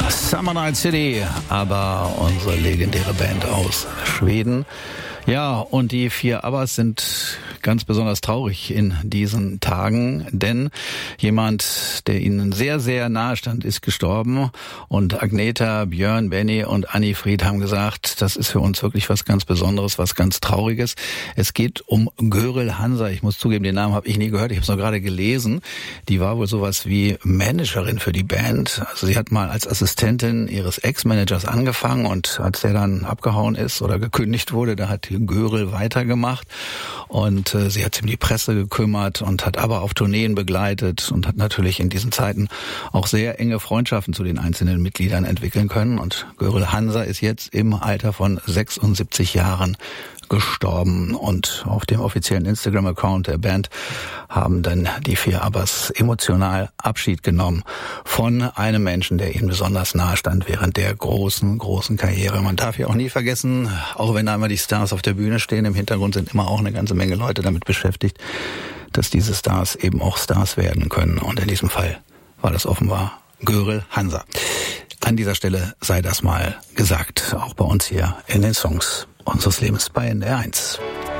Summer Night City, aber unsere legendäre Band aus Schweden. Ja, und die 4 Abbas sind ganz besonders traurig in diesen Tagen, denn jemand, der ihnen sehr, sehr nahe stand, ist gestorben. Und Agneta, Björn, Benny und Anni Fried haben gesagt, das ist für uns wirklich was ganz Besonderes, was ganz Trauriges. Es geht um Görel Hansa. Ich muss zugeben, den Namen habe ich nie gehört, ich habe es noch gerade gelesen. Die war wohl sowas wie Managerin für die Band. Also sie hat mal als Assistentin ihres Ex-Managers angefangen und als der dann abgehauen ist oder gekündigt wurde, da hat Görel weitergemacht und sie hat sich um die Presse gekümmert und hat aber auf Tourneen begleitet und hat natürlich in diesen Zeiten auch sehr enge Freundschaften zu den einzelnen Mitgliedern entwickeln können. Und Görel Hansa ist jetzt im Alter von 76 Jahren gestorben. Und auf dem offiziellen Instagram-Account der Band haben dann die 4 Abbas emotional Abschied genommen von einem Menschen, der ihnen besonders nahe stand während der großen, großen Karriere. Man darf ja auch nie vergessen, auch wenn da immer die Stars auf der Bühne stehen, im Hintergrund sind immer auch eine ganze Menge Leute damit beschäftigt, dass diese Stars eben auch Stars werden können. Und in diesem Fall war das offenbar Görel Hansa. An dieser Stelle sei das mal gesagt, auch bei uns hier in den Songs unseres Lebens bei NDR 1.